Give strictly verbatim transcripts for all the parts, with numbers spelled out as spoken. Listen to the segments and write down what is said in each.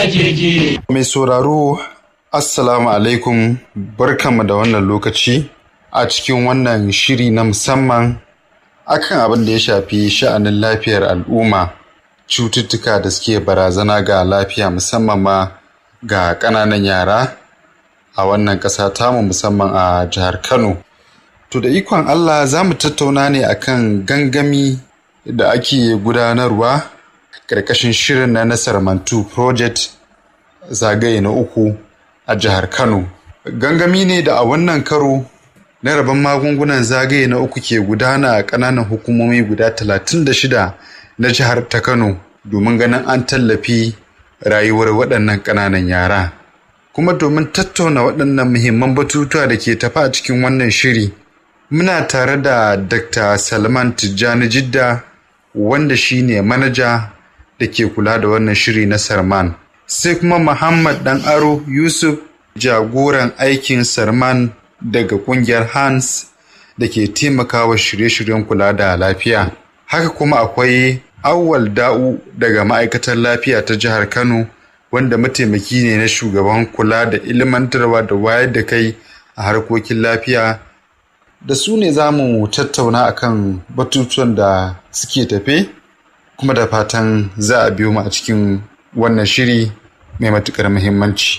jiki. Mai sauraro, Assalamu alaikum, barkanmu da wannan lokaci a cikin wannan shiri na musamman akan abin da ya shafi sha'anin lafiyar al'umma, cututtuka da suke barazana ga lafiya musamman ma ga ƙananan yara a wannan ƙasa tamu musamman a jihar Kano. To da ikon Allah za mu tattauna ne akan gangami da ake gudanarwa ƙarƙashin shirin na Nasarmantu Project zagaye na uku a jihar Kano. Gangami ne da a wannan karo na rabon magungunan zagaye na uku ke gudana a ƙananan hukumomi guda talatin da shida na jihar ta Kano domin ganin an tallafi rayuwar waɗannan ƙananan yara. Kuma domin tattauna waɗannan muhimman batutuwa da ke tafa a cikin wannan shiri, muna tare da Dakta Salman Tijjani Jidda, wanda shine manaja da ke kula da wannan shiri na Sarman. Sai kuma Muhammad Dan Aro Yusuf, jagoran aikin Sarman daga kungiyar Hans da ke taimakawa shirye-shiryen kula da lafiya. Haka kuma akwai Awwal Da'u daga ma'aikatar lafiya ta jihar Kano, wanda mataimaki ne na shugaban kula da ilmantarwa da wayar da kai a harkokin lafiya. Da su ne za mu tattauna akan batutuwan da suke tafe, kuma da fatan za a biyo mu a cikin wannan shiri mai matukar muhimmanci.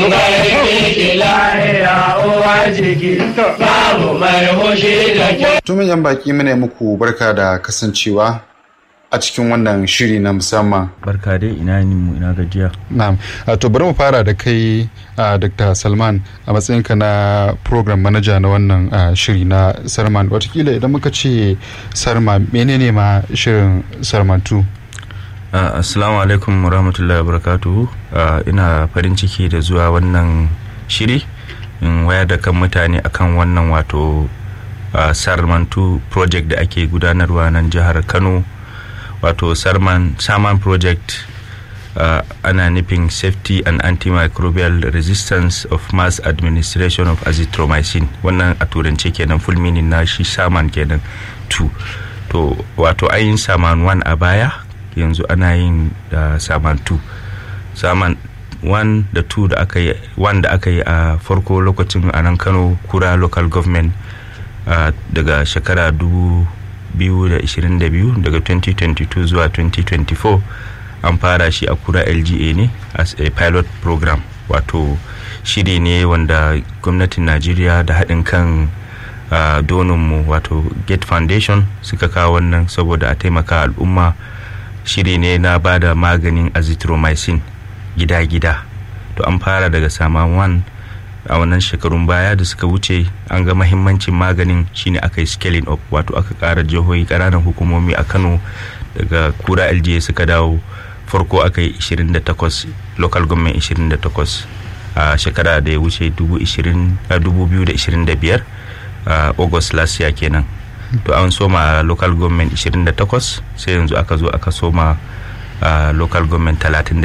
Tumin yan baki mune muku barka da kasancewa a cikin wannan shiri na musamman. Barka dai, ina ni mu ina gajiya. Na'am. To bari mu fara da kai Dakta Salman a matsayinka na program manager na wannan shiri na Sarman. Watakila idan muka ce Sarman, menene ma shirin Sarmantu? Uh, Assalamu alaikum warahmatullahi wabarakatuhu. Uh, ina farin ciki da zuwa wannan shiri in wayar da kan mutane akan wannan wato uh, Sarmantu project da ake gudanarwa nan jihar Kano. Wato Sarman Sarman project uh, ana nufin safety and antimicrobial resistance of mass administration of azithromycin. Wannan a turance kenan, full meaning na shi Sarman kenan two. To wato ayin Sarman one a baya, yanzu ana yin uh, Sarman two. Sarman one da two da aka yi, one da aka yi a farko lokacin a nan Kano Kura local government uh, daga shekara dubu biyu da ishirin da biyu, daga twenty twenty-two zuwa twenty twenty-four an fara shi a Kura L G A ne as a pilot program. Wato shiri ne wanda gwamnatin Najeriya da haɗin kan uh, dononmu wato Gate Foundation suka kawo wannan saboda a taimaka al'umma. Shiri ne na ba da maganin azithromycin gida-gida. To an fara daga Sarman one a wannan shekarun baya da suka wuce. An ga mahimmancin maganin, shine aka yi scaling up, wato aka ƙara jihohi ƙananan hukumomi a Kano daga Kura L G A suka dawo. Farko aka yi ishirin da takwas local government ishirin da takwas a shekara da ya wuce dubu biyu da ishirin da biyar a August last year kenan. To an soma local government ishirin da takwas, sai yanzu aka zo aka soma uh, local government talatin da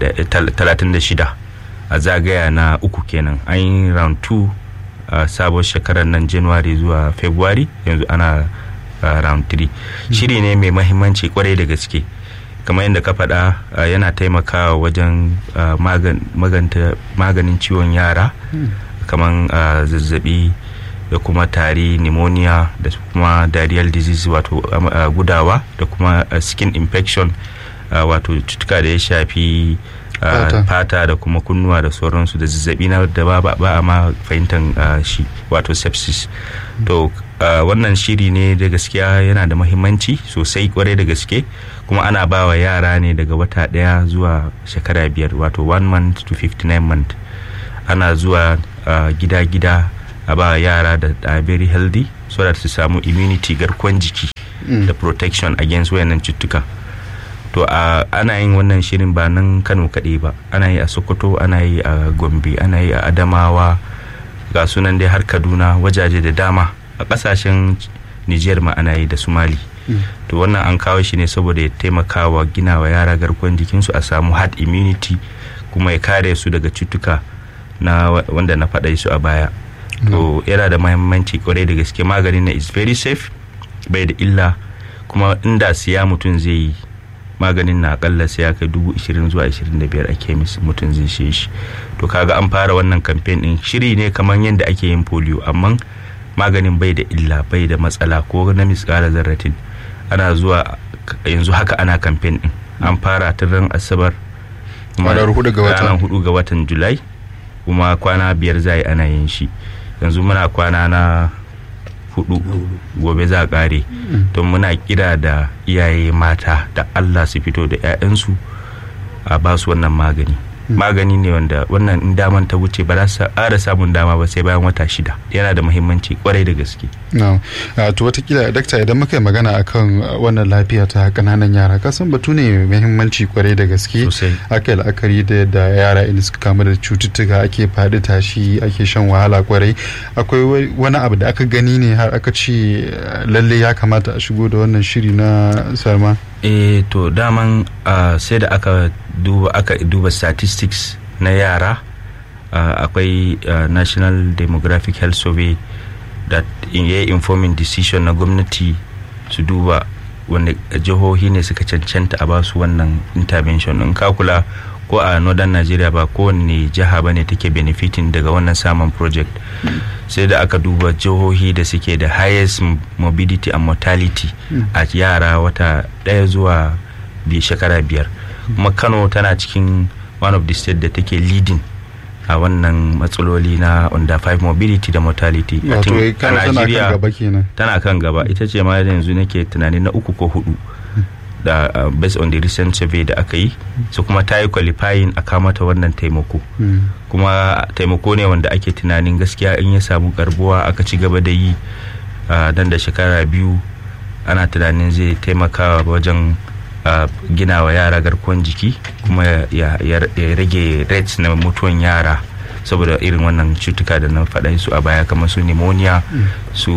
shida a zagaya na uku kenan. An yi round two a uh, sabon shekarar nan January zuwa February, yanzu ana uh, round three. Mm-hmm. Shiri ne mai mahimmanci kwarai da gaske, kamar yadda ka faɗa, uh, yana taimakawa wajen uh, magan, maganta maganin ciwon yara, mm-hmm. kamar uh, zazzabi da kuma tari, pneumonia da kuma diarrheal disease wato uh, gudawa, da kuma uh, skin infection uh, wato cutuka da ya shafi uh, fata da kuma kunnuwa da sauransu, da zazzabi na da ba ba a ma fahimtar uh, shi wato sepsis. Mm-hmm. To uh, wannan shiri ne da gaskiya yana da muhimmanci sosai kwarai da gaske, kuma ana ba wa yara ne daga wata daya zuwa shekara biyar, wato one month to fifty-nine month. Ana zuwa uh, gida-gida a ba yara da uh, very healthy so that su samu immunity, garkuwan jiki, mm. da protection against wayannan cututtuka. To uh, ana yin wannan shirin ba nan Kano kaɗai ba, ana yi a Sokoto, ana yi a Gombe, ana yi a Adamawa, ga sunan dai har Kaduna, wajaje da dama. A ƙasashen Niger ma ana yi da Somali. Mm. To wannan an kawo shi ne saboda ya taimaka wa gina wa yara garkuwan jikinsu, a samu herd immunity, kuma ya kare su daga cutuka na wanda na faɗa su a baya. To yana da mahimmanci kwarai da gaske. Maganin na is very safe, bai da illa, kuma inda siya mutum zai yi maganin na akalla sai ya kai dubu ishirin zuwa ishirin da biyar a kemis mutum zai siye shi. To kaga an fara wannan campaign din, shiri ne kamar yadda ake yin polio, amma maganin bai da illa, bai da matsala ko na misƙala zarratin. Ana zuwa yanzu haka ana campaign din, an fara tun ran asabar ranar hudu ga watan ranar hudu ga watan Julai, kuma kwana biyar zai ana yin shi. Yanzu muna kwana na hudu, gobe za a kare. To muna kira da iyaye mata da Allah su fito da 'ya'yansu a ba su wannan magani. Magani ne wanda wannan in daman ta wuce ba za su ƙara samun dama ba sai bayan wata shida. Yana da muhimmanci kwarai da gaske. No. Uh, to watakila dakta idan muka yi magana akan wannan lafiya ta kananan yara, kasan batu ne mai muhimmanci kwarai da gaske. Aka yi la'akari da yadda yara in suka kamu da cututtuka ake faɗi tashi, ake shan wahala kwarai. Akwai wani abu da aka gani ne har aka ce lalle ya kamata a shigo da wannan shiri na Salma? Eh to daman uh, sai da aka duba aka duba statistics na yara, uh, akwai uh, National Demographic Health Survey that in yi informing decision na gwamnati su duba wanda jihohi ne suka cancanta a ba su wannan intervention. In ka kula ko a Northern Nigeria ba kowane jiha bane take benefiting daga wannan samun project. Mm. Sai da aka duba jihohi da suke da highest morbidity and mortality mm. a yara wata daya zuwa bi shekara biyar. Kuma mm. Kano tana cikin one of the state da take leading a wannan matsaloli na under five morbidity da mortality. A Nigeria tana kan gaba, ita ce ma yanzu nake tunani na uku ko hudu da uh, based on the recent survey da aka yi. So kuma ta yi qualifying a kamata wannan taimako. Mm. Kuma taimako ne wanda ake tunanin gaskiya in ya samu karbuwa aka ci gaba da yi uh, dan da shekara biyu ana tunanin zai taimaka wajen uh, gina wa yara garkuwan jiki, kuma ya, ya, ya rage rates na mutuwan yara saboda irin wannan cutuka da na faɗa su a baya kamar su pneumonia, mm. su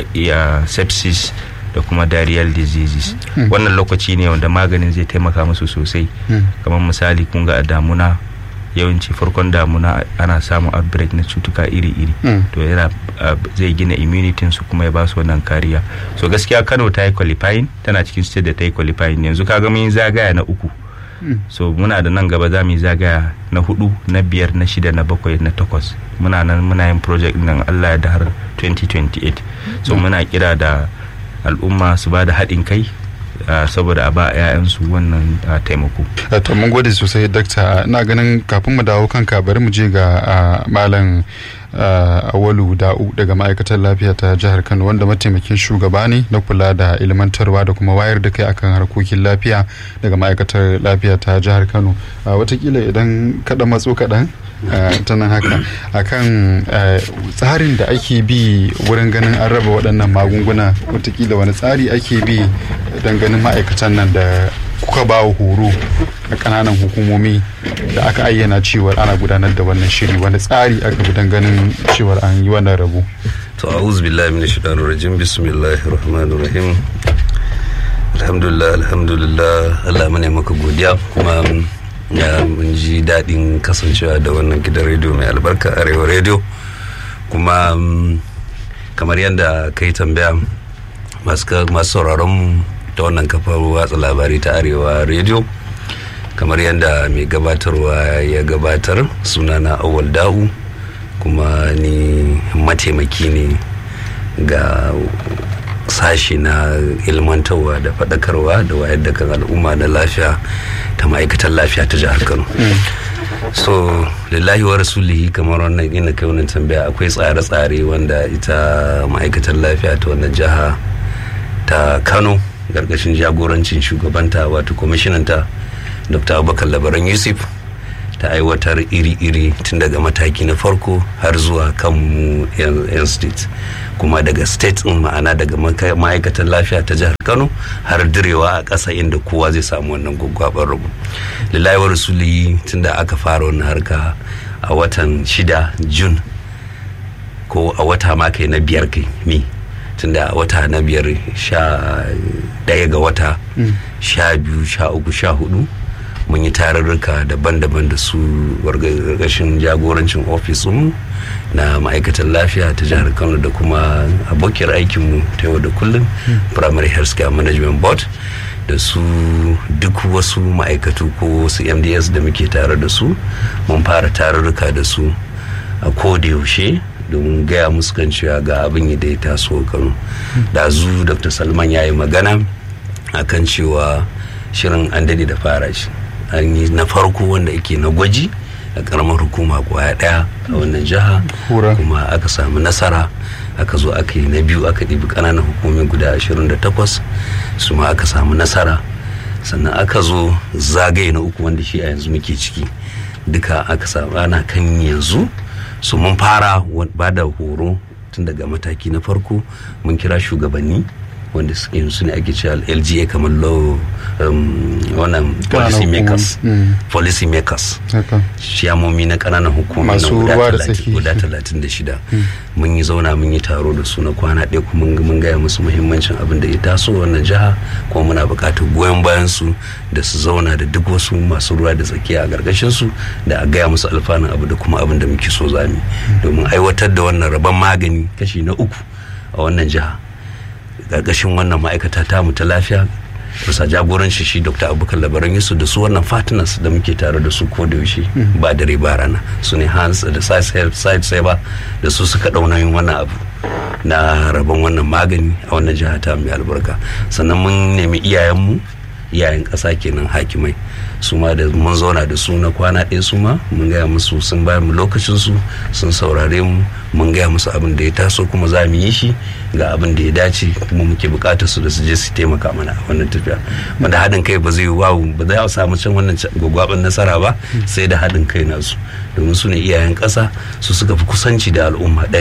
uh, sepsis da kuma diarrheal diseases. Hmm. Wannan lokaci ne wanda maganin zai taimaka musu sosai. Hmm. Kamar misali kun ga a damuna, yawanci farkon damuna ana samun outbreak na cutuka iri-iri. Hmm. To yana uh, zai gina immunity su kuma ya ba su wannan kariya. So gaskiya Kano ta yi qualifying, tana cikin state da ta yi qualifying. Yanzu kaga mun yi zagaya na uku. Hmm. So muna da nan gaba za mu yi zagaya na hudu, na biyar, na shida, na bakwai, na takwas. Muna nan muna yin project nan Allah ya da har twenty twenty-eight. So hmm. muna kira da al'umma su ba da haɗin kai uh, saboda a ba 'ya'yansu wannan uh, taimako. To mun gode sosai dakta. Ina ganin kafin mu dawo kanka bari mu je ga uh, malam uh, Awalu Da'u daga ma'aikatar lafiya ta jihar Kano, wanda mataimakin shugaba ne na kula da ilmantarwa da kuma wayar da kai akan harkokin lafiya daga ma'aikatar lafiya ta jihar Kano. Uh, watakila idan kaɗan matso kaɗan Uh, ta nan haka akan uh, tsarin da ake bi wurin ganin an raba waɗannan magunguna, watakila wani tsari ake bi don ganin ma'aikatan nan da kuka ba horo na ƙananan hukumomi da aka ayyana cewar ana gudanar da wannan shiri, wani tsari aka bi don ganin cewar an yi wannan rabo? To a'udhu billahi minash shaitanir rajim, bismillahir rahmanir rahim, alhamdulillah alhamdulillah. Allah mune maka godiya, kuma ya mun ji daɗin kasancewa da wannan gidan rediyo mai albarka Arewa rediyo. Kuma kamar yadda ka yi tambaya, masu sauraron ta wannan kafar watsa labarai ta Arewa rediyo, kamar yadda mai gabatarwa ya gabatar, sunana Awal Da'u, kuma ni mataimaki ne ga sashi na ilmantarwa da faɗakarwa da wayar da kan al'umma na lafiya ta ma'aikatar lafiya ta jihar Kano. Mm. So lillahi wa rasulihi, kamar wannan ina kai wannan tambaya, akwai tsare-tsare wanda ita ma'aikatar lafiya ta wannan jiha ta Kano gargashin jagorancin shugabanta wato kwamishinanta Dr. Abubakar Labaran Yusuf ta aiwatar iri-iri tun daga mataki na farko har zuwa kan mu yan state, kuma daga state din ma'ana daga ma'aikatar lafiya ta jihar Kano har direwa a ƙasa inda kowa zai samu wannan gwaggwabar rabu. Lillahi wa rasuli, tunda aka fara wannan harka a watan shida June, ko a wata ma kai na biyar kai mi tunda a wata na biyar sha daya ga wata sha biyu sha uku sha hudu mun yi tarurruka daban-daban da su gargashin jagorancin ofisinmu na ma'aikatar lafiya ta jihar Kano da kuma abokiyar aikinmu ta yau da kullum, Primary Health Care Management Board, da su duk wasu ma'aikatu ko wasu M D S da muke tare da su mun fara tarurruka da su a koda yaushe domin gaya musu kan cewa ga abin da ya taso Kano. Da zu Dr. Salman ya yi magana akan cewa shirin an dade da fara shi, an yi na farko wanda yake na gwaji a karamar hukuma kwaya daya a wannan jiha, kuma aka samu nasara. Aka zo aka yi na biyu, aka ɗibi ƙananan hukumomi guda ashirin da takwas su ma aka samu nasara. Sannan aka zo zagaye na uku wanda shi a yanzu muke ciki, duka aka samu ana kan yanzu. Su mun fara ba da horo tun daga mataki na farko, mun kira shugabanni wanda yanzu ne ake cewa L G A kamar law wannan policy makers policy makers shiyamomi na kananan hukumar na guda talatin da shida. Mun yi zauna mun yi taro da su na kwana ɗaya, kuma mun gaya musu muhimmancin abin da ya taso wannan jiha, kuma muna buƙatar goyon bayan su da su zauna da duk wasu masu ruwa da tsakiya a gargashin su, da a gaya musu alfanun abu da kuma abin da muke so zami domin aiwatar da wannan rabon magani kashi na uku a wannan jiha gargashin wannan ma'aikata ta mu ta lafiya bisa jagoranci shi Dr. Abubakar Labaran Yusuf da su wannan partners da muke tare da su ko da yaushe ba dare ba rana, su ne Hans da Side Saver da su suka dauna yin wannan abu na rabon wannan magani a wannan jiha ta mai albarka. Sannan mun nemi iyayenmu, iyayen ƙasa kenan hakimai, su ma da mun zauna da su na kwana ɗaya, su ma mun gaya musu, sun bayar mu lokacin su, sun saurare mu, mun gaya musu abin da ya taso kuma za mu yi shi ga abin da ya dace, kuma muke bukatar su da su je su taimaka mana a wannan tafiya. Wanda haɗin kai ba zai yi wawu ba zai samu can wannan gwagwaban nasara ba sai da haɗin kai nasu, domin su ne iyayen ƙasa, su suka fi kusanci da al'umma ɗaya.